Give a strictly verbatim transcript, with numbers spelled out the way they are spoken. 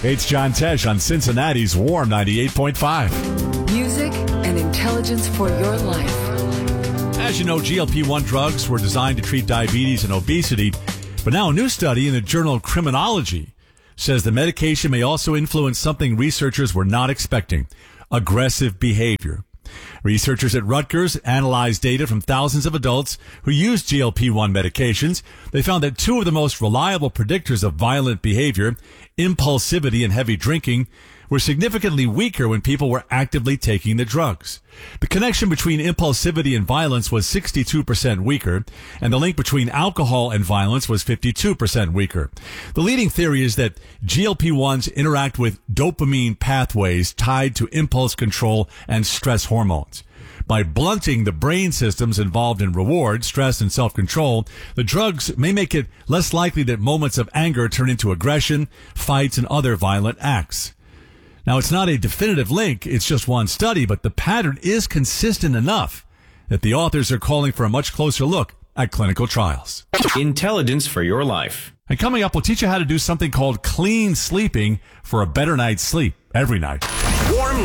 It's John Tesh on Cincinnati's Warm ninety-eight point five. Music and intelligence for your life. As you know, G L P one drugs were designed to treat diabetes and obesity, but now a new study in the journal Criminology says the medication may also influence something researchers were not expecting: aggressive behavior. Researchers at Rutgers analyzed data from thousands of adults who used G L P one medications. They found that two of the most reliable predictors of violent behavior, impulsivity and heavy drinking, were significantly weaker when people were actively taking the drugs. The connection between impulsivity and violence was sixty-two percent weaker, and the link between alcohol and violence was fifty-two percent weaker. The leading theory is that G L P ones interact with dopamine pathways tied to impulse control and stress hormones. By blunting the brain systems involved in reward, stress, and self-control, the drugs may make it less likely that moments of anger turn into aggression, fights, and other violent acts. Now, it's not a definitive link, it's just one study, but the pattern is consistent enough that the authors are calling for a much closer look at clinical trials. Intelligence for your life. And coming up, we'll teach you how to do something called clean sleeping for a better night's sleep every night.